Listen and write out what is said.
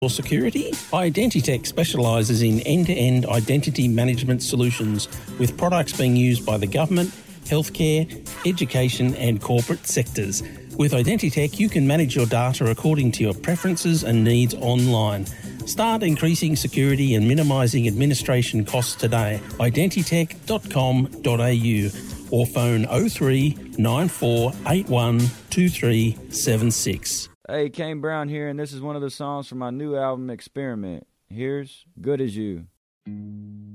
or security? Identitech specialises in end-to-end identity management solutions with products being used by the government, healthcare, education and corporate sectors. With Identitech, you can manage your data according to your preferences and needs online. Start increasing security and minimising administration costs today. Identitech.com.au or phone 03 9481 2376. Hey, Kane Brown here, and this is one of the songs from my new album, Experiment. Here's Good As You.